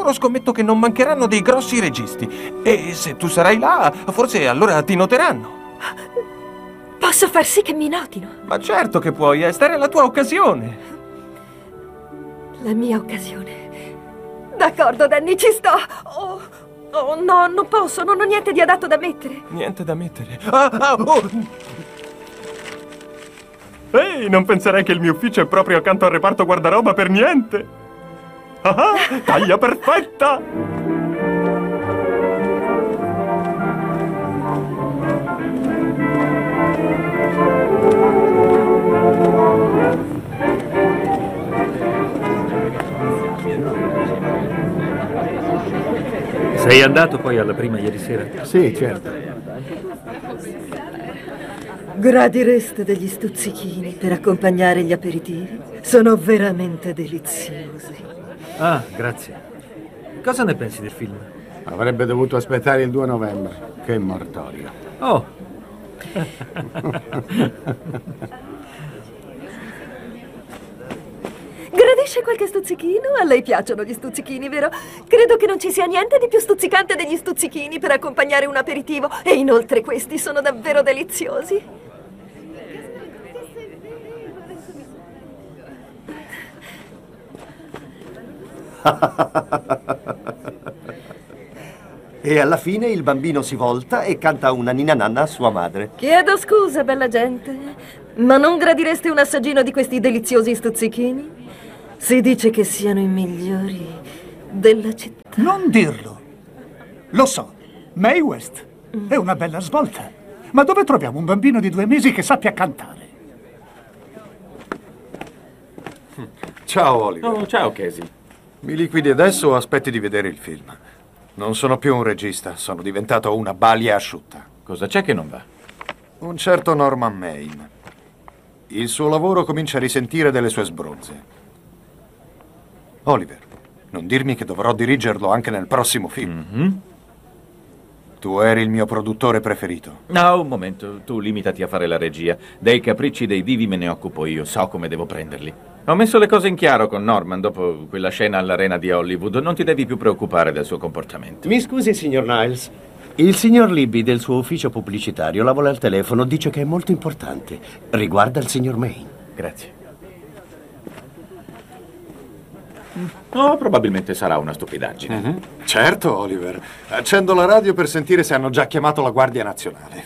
sicuro scommetto che non mancheranno dei grossi registi. E se tu sarai là, forse allora ti noteranno. Posso far sì che mi notino? Ma certo che puoi, è stare la tua occasione. La mia occasione. D'accordo, Danny, ci sto. Oh, no, non posso, non ho niente di adatto da mettere. Niente da mettere. Ehi, non penserei che il mio ufficio è proprio accanto al reparto guardaroba per niente. Ah, taglia perfetta! Sei andato poi alla prima ieri sera? Sì, certo. Gradireste degli stuzzichini per accompagnare gli aperitivi? Sono veramente deliziosi. Ah, grazie. Cosa ne pensi del film? Avrebbe dovuto aspettare il 2 novembre. Che mortorio. Oh. Gradisce qualche stuzzichino? A lei piacciono gli stuzzichini, vero? Credo che non ci sia niente di più stuzzicante degli stuzzichini per accompagnare un aperitivo. E inoltre questi sono davvero deliziosi. E alla fine il bambino si volta e canta una ninna nanna a sua madre. Chiedo scusa, bella gente, ma non gradireste un assaggino di questi deliziosi stuzzichini? Si dice che siano i migliori della città. Non dirlo. Lo so, Mae West è una bella svolta. Ma dove troviamo un bambino di 2 mesi che sappia cantare? Ciao, Oliver. Oh, ciao, Casey. Mi liquidi adesso o aspetti di vedere il film? Non sono più un regista, sono diventato una balia asciutta. Cosa c'è che non va? Un certo Norman Maine. Il suo lavoro comincia a risentire delle sue sbronze. Oliver, non dirmi che dovrò dirigerlo anche nel prossimo film. Mm-hmm. Tu eri il mio produttore preferito. No, un momento, tu limitati a fare la regia. Dei capricci dei divi me ne occupo io, so come devo prenderli. Ho messo le cose in chiaro con Norman dopo quella scena all'arena di Hollywood. Non ti devi più preoccupare del suo comportamento. Mi scusi, signor Niles. Il signor Libby del suo ufficio pubblicitario la vuole al telefono. Dice che è molto importante. Riguarda il signor Maine. Grazie. Oh, probabilmente sarà una stupidaggine. Mm-hmm. Certo, Oliver. Accendo la radio per sentire se hanno già chiamato la Guardia Nazionale.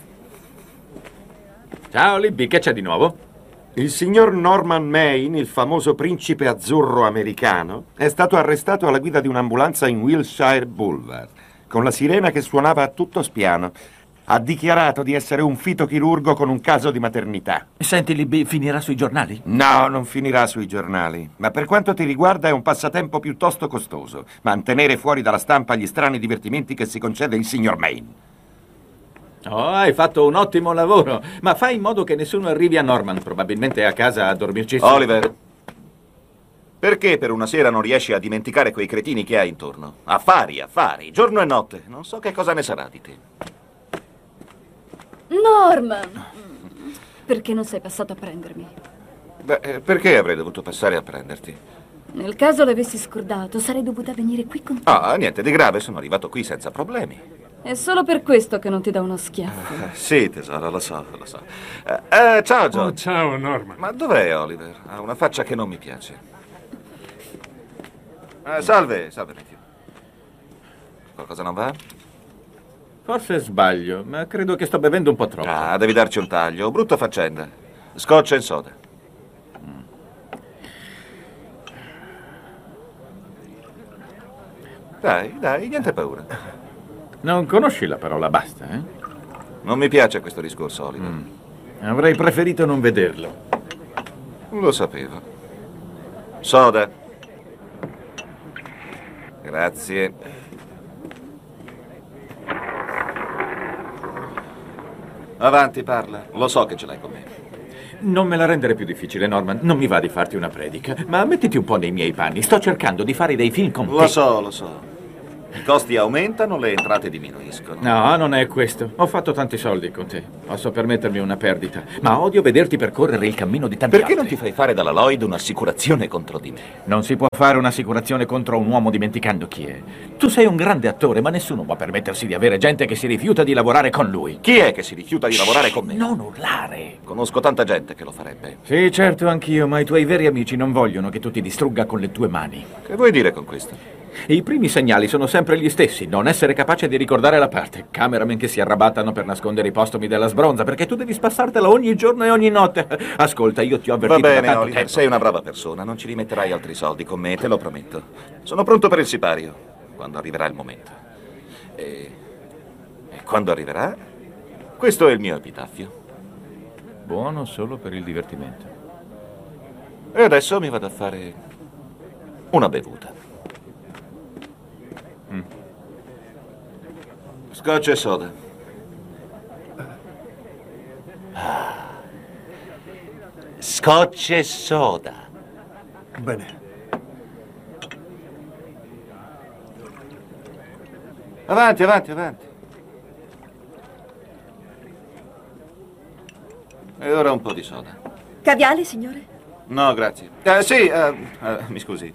Ciao, Libby, che c'è di nuovo? Il signor Norman Maine, il famoso principe azzurro americano, è stato arrestato alla guida di un'ambulanza in Wilshire Boulevard, con la sirena che suonava a tutto spiano. Ha dichiarato di essere un fitochirurgo con un caso di maternità. Senti, Libby, finirà sui giornali? No, non finirà sui giornali. Ma per quanto ti riguarda è un passatempo piuttosto costoso. Mantenere fuori dalla stampa gli strani divertimenti che si concede il signor Maine. Oh, hai fatto un ottimo lavoro. Ma fai in modo che nessuno arrivi a Norman. Probabilmente è a casa a dormirci su. Oliver, perché per una sera non riesci a dimenticare quei cretini che hai intorno? Affari, giorno e notte. Non so che cosa ne sarà di te. Norman! Perché non sei passato a prendermi? Beh, perché avrei dovuto passare a prenderti? Nel caso l'avessi scordato, sarei dovuta venire qui con te. Ah, niente di grave, sono arrivato qui senza problemi. È solo per questo che non ti do uno schiaffo. Sì, tesoro, lo so. Ciao, John. Oh, ciao, Norman. Ma dov'è Oliver? Ha una faccia che non mi piace. Salve, Matthew. Qualcosa non va? Forse sbaglio, ma credo che sto bevendo un po' troppo. Ah, devi darci un taglio. Brutta faccenda. Scotch e soda. Dai, niente paura. Non conosci la parola basta, eh? Non mi piace questo discorso, Oliver. Avrei preferito non vederlo. Lo sapevo. Soda. Grazie. Avanti, parla. Lo so che ce l'hai con me. Non me la rendere più difficile, Norman. Non mi va di farti una predica. Ma mettiti un po' nei miei panni. Sto cercando di fare dei film con te. Lo so. I costi aumentano, le entrate diminuiscono. No, non è questo. Ho fatto tanti soldi con te. Posso permettermi una perdita. Ma odio vederti percorrere il cammino di tanti Perché altri. non ti fai fare dalla Lloyd un'assicurazione contro di me? Non si può fare un'assicurazione contro un uomo dimenticando chi è. Tu sei un grande attore, ma nessuno può permettersi di avere gente che si rifiuta di lavorare con lui. Chi è che si rifiuta di lavorare con me? Non urlare. Conosco tanta gente che lo farebbe. Sì, certo, anch'io, ma i tuoi veri amici non vogliono che tu ti distrugga con le tue mani. Che vuoi dire con questo? I primi segnali sono sempre gli stessi: non essere capace di ricordare la parte, cameraman che si arrabattano per nascondere i postumi della sbronza, perché tu devi spassartela ogni giorno e ogni notte. Ascolta, io ti ho Va avvertito da bene, tanto Oliver, tempo. sei una brava persona, non ci rimetterai altri soldi con me, te lo prometto. Sono pronto per il sipario, quando arriverà il momento. E quando arriverà, questo è il mio epitaffio. Buono solo per il divertimento. E adesso mi vado a fare una bevuta. Scotch e soda. Scotch e soda. Bene. Avanti, avanti, avanti. E ora un po' di soda. Caviale, signore? No, grazie. Sì, mi scusi.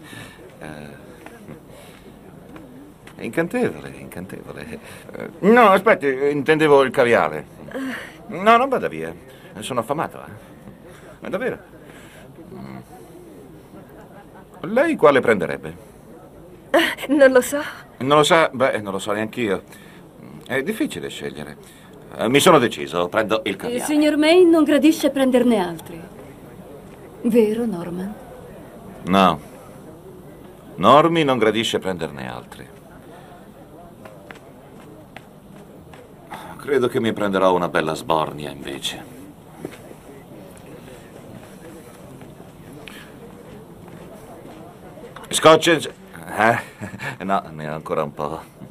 È incantevole, incantevole. No, aspetti, intendevo il caviale. No, non vada via. Sono affamato, Ma davvero? Lei quale prenderebbe? Non lo so. Non lo sa? Beh, non lo so neanch'io. È difficile scegliere. Mi sono deciso, prendo il Il caviale. signor May non gradisce prenderne altri. Vero, Norman? No. Normi non gradisce prenderne altri. Credo che mi prenderò una bella sbornia, invece. Scotch e... No, ne ho ancora un po'.